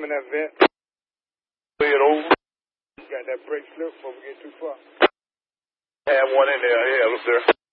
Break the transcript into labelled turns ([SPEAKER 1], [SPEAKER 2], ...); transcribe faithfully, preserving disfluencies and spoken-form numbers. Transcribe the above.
[SPEAKER 1] in that vent.
[SPEAKER 2] Play it over.
[SPEAKER 1] Got that brake slip before we get too far.
[SPEAKER 2] Have one in there. Yeah, look there.